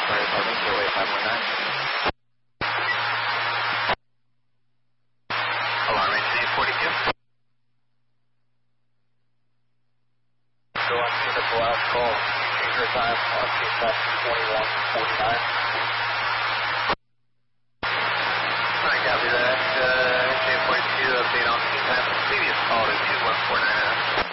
Sorry, I think you're away 519. Alarm engine 42. So I'm seeing at the last call. Change your time on CSAP 2149. Alright, copy that. Engine 42, update on the time. Previous call to 21490.